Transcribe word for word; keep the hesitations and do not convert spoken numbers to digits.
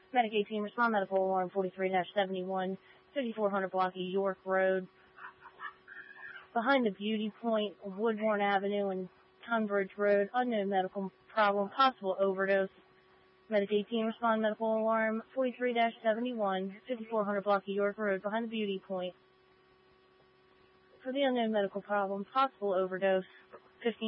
Medicaid team, respond medical alarm forty-three seventy-one, fifty-four hundred block of York Road. Behind the Beauty Point, Woodbourne Avenue and Tunbridge Road, unknown medical problem, possible overdose. Medicaid team, respond medical alarm forty-three seventy-one, fifty-four hundred block of York Road, behind the Beauty Point. For the unknown medical problem, possible overdose, fifteen